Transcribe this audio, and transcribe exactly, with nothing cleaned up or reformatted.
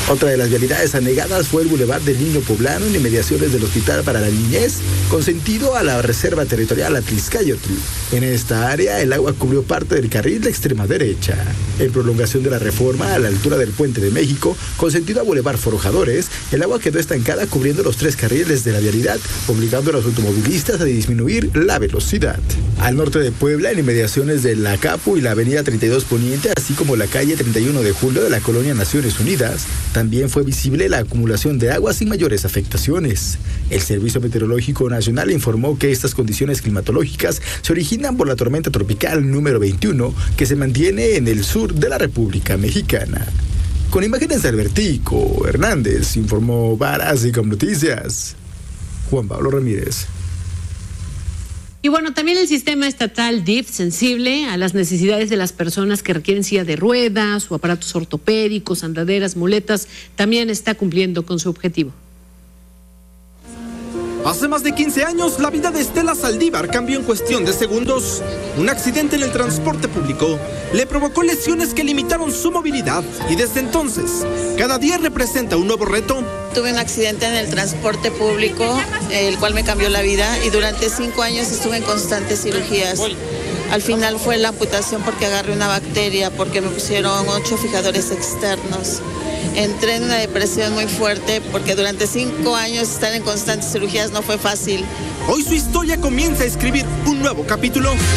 Otra de las vialidades anegadas fue el Boulevard del Niño Poblano en inmediaciones del Hospital para la Niñez, con sentido a la Reserva Territorial Atliscayotl. En esta área, el agua cubrió parte del carril de extrema derecha. En prolongación de la Reforma, a la altura del Puente de México, con sentido a Boulevard Forjadores, el agua quedó estancada cubriendo los tres carriles de la vialidad, obligando a los automovilistas a disminuir la velocidad. Al norte de Puebla, en inmediaciones de la Capu y la avenida treinta y dos Poniente, así como la calle treinta y uno de julio de la colonia Naciones Unidas, también fue visible la acumulación de agua sin mayores afectaciones. El Servicio Meteorológico Nacional informó que estas condiciones climatológicas se originan por la tormenta tropical número veintiuno, que se mantiene en el sur de la República Mexicana. Con imágenes de Albertico Hernández, informó Barasicom Noticias, Juan Pablo Ramírez. Y bueno, también el sistema estatal D I F, sensible a las necesidades de las personas que requieren silla de ruedas o aparatos ortopédicos, andaderas, muletas, también está cumpliendo con su objetivo. Hace más de quince años, la vida de Estela Saldívar cambió en cuestión de segundos. Un accidente en el transporte público le provocó lesiones que limitaron su movilidad y desde entonces, cada día representa un nuevo reto. Tuve un accidente en el transporte público, el cual me cambió la vida y durante cinco años estuve en constantes cirugías. Al final fue la amputación porque agarré una bacteria, porque me pusieron ocho fijadores externos. Entré en una depresión muy fuerte porque durante cinco años estar en constantes cirugías no fue fácil. Hoy su historia comienza a escribir un nuevo capítulo.